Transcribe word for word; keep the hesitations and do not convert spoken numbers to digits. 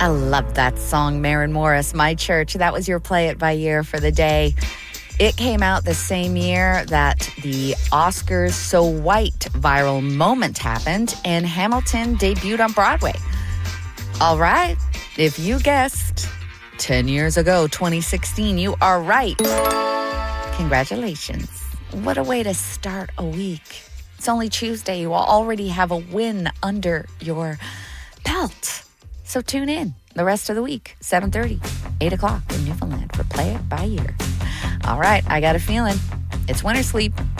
I love that song, Maren Morris, My Church. That was your Play It By Year for the day. It came out the same year that the Oscars So White viral moment happened and Hamilton debuted on Broadway. All right, if you guessed ten years ago, twenty sixteen, you are right. Congratulations. What a way to start a week. It's only Tuesday. You will already have a win under your belt. So tune in the rest of the week, seven thirty, eight o'clock in Newfoundland for Play It By Year. All right, I got a feeling it's winter sleep.